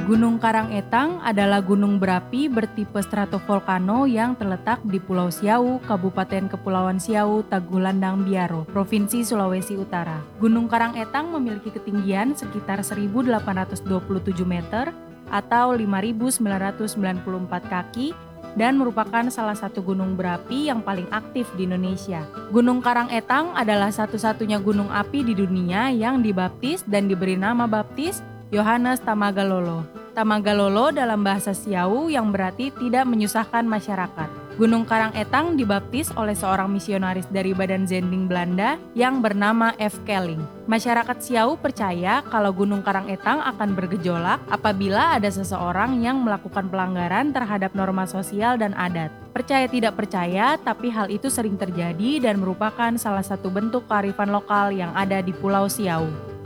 Gunung Karangetang adalah gunung berapi bertipe stratovolcano yang terletak di Pulau Siau, Kabupaten Kepulauan Siau, Tagulandang Biaro, Provinsi Sulawesi Utara. Gunung Karangetang memiliki ketinggian sekitar 1.827 meter atau 5.994 kaki dan merupakan salah satu gunung berapi yang paling aktif di Indonesia. Gunung Karangetang adalah satu-satunya gunung api di dunia yang dibaptis dan diberi nama baptis Yohanes Tamagalolo. Tamagalolo dalam bahasa Siau yang berarti tidak menyusahkan masyarakat. Gunung Karangetang dibaptis oleh seorang misionaris dari Badan Zending Belanda yang bernama F. Kelling. Masyarakat Siau percaya kalau Gunung Karangetang akan bergejolak apabila ada seseorang yang melakukan pelanggaran terhadap norma sosial dan adat. Percaya tidak percaya, tapi hal itu sering terjadi dan merupakan salah satu bentuk kearifan lokal yang ada di Pulau Siau.